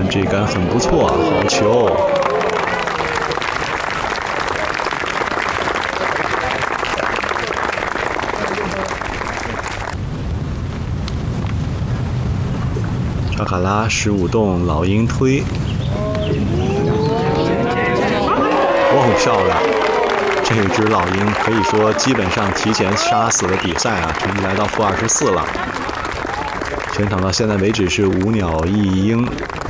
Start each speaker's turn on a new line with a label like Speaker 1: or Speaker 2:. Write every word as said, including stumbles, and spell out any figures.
Speaker 1: 这杆很不错，好球！查卡拉十五洞老鹰推，哇，漂亮！这只老鹰可以说基本上提前杀死了比赛啊，成绩来到负二十四了。全场到现在为止是五鸟一鹰。